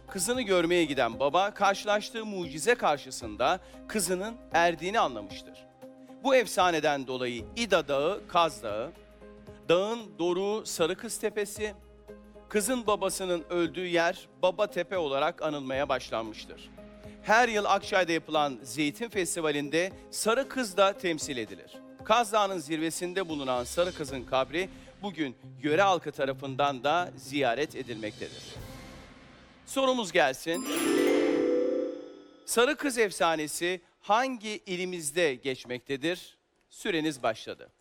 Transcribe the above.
Kızını görmeye giden baba karşılaştığı mucize karşısında kızının erdiğini anlamıştır. Bu efsaneden dolayı İda Dağı, Kaz Dağı, dağın doruğu Sarıkız Tepesi, kızın babasının öldüğü yer Baba Tepe olarak anılmaya başlanmıştır. Her yıl Akçay'da yapılan Zeytin Festivali'nde Sarı Kız da temsil edilir. Kaz Dağı'nın zirvesinde bulunan Sarı Kız'ın kabri bugün yöre halkı tarafından da ziyaret edilmektedir. Sorumuz gelsin. Sarı Kız efsanesi hangi ilimizde geçmektedir? Süreniz başladı.